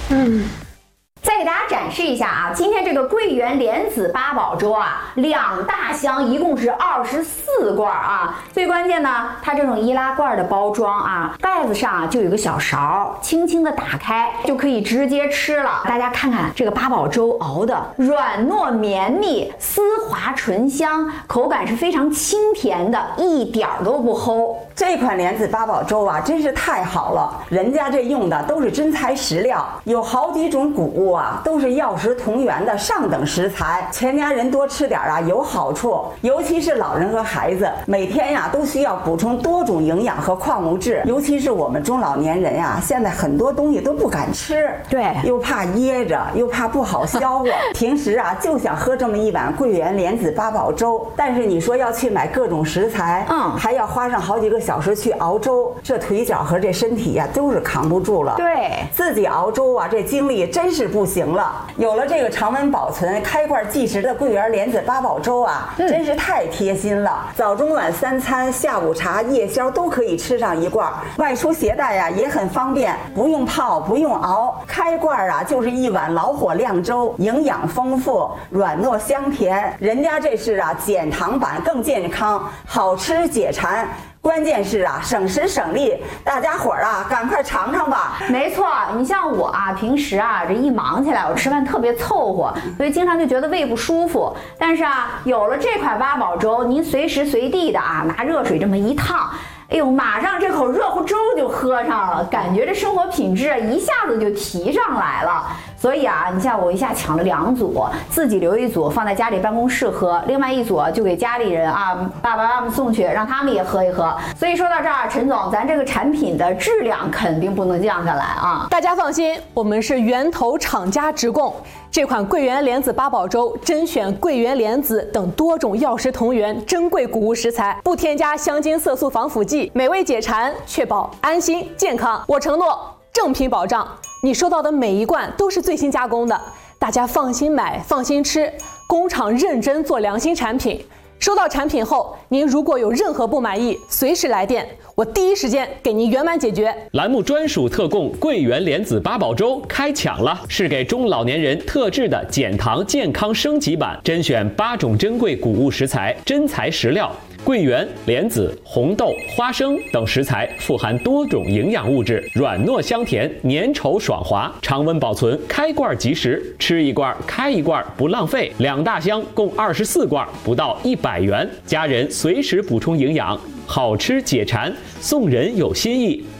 再给大家展示一下啊，今天这个桂圆莲子八宝粥啊，2大箱，一共是24罐啊。最关键呢，它这种易拉罐的包装啊，盖子上就有个小勺，轻轻的打开就可以直接吃了。大家看看这个八宝粥熬的软糯绵密、丝滑醇香，口感是非常清甜的，一点都不齁。 这款莲子八宝粥啊，真是太好了，人家这用的都是真材实料，有好几种谷物啊，都是药食同源的上等食材，全家人多吃点啊有好处，尤其是老人和孩子，每天呀都需要补充多种营养和矿物质，尤其是我们中老年人呀，现在很多东西都不敢吃， 对， 又怕噎着，又怕不好消化，平时啊就想喝这么一碗桂圆莲子八宝粥，但是你说要去买各种食材，还要花上好几个小时去熬粥，这腿脚和这身体呀都是扛不住了。 对， 自己熬粥啊，这精力真是不行了。有了这个常温保存、开罐即食的桂圆莲子八宝粥啊，真是太贴心了。早中晚3餐、下午茶、夜宵都可以吃上一罐，外出携带呀也很方便，不用泡，不用熬，开罐啊就是一碗老火靓粥，营养丰富，软糯香甜。人家这是啊减糖版，更健康，好吃解馋。关键是啊，省时省力，大家伙儿啊，赶快尝尝吧。 没错，你像我啊，平时啊这一忙起来，我吃饭特别凑合，所以经常就觉得胃不舒服。但是啊，有了这款八宝粥，您随时随地的啊，拿热水这么一烫。哎呦，马上这口热乎粥就喝上了，感觉这生活品质一下子就提上来了。所以啊，你像我一下抢了2组，自己留一组放在家里办公室喝，另外一组就给家里人啊爸爸妈妈送去，让他们也喝一喝。所以说到这儿，陈总，咱这个产品的质量肯定不能降下来啊！ 大家放心，我们是源头厂家直供。这款桂圆莲子八宝粥甄选桂圆莲子等多种药食同源珍贵谷物食材，不添加香精、色素、防腐剂，美味解馋，确保安心健康。我承诺正品保障，你收到的每一罐都是最新加工的，大家放心买，放心吃，工厂认真做良心产品。收到产品后，您如果有任何不满意，随时来电，我第一时间给您圆满解决。 栏目专属特供桂圆莲子八宝粥开抢了，是给中老年人特制的减糖健康升级版，甄选8种珍贵谷物食材，真材实料。桂圆、莲子、红豆、花生等食材富含多种营养物质，软糯香甜，粘稠爽滑，常温保存，开罐即食，吃一罐开一罐不浪费。2大箱共24罐，不到100元，家人随时补充营养，好吃解馋，送人有新意。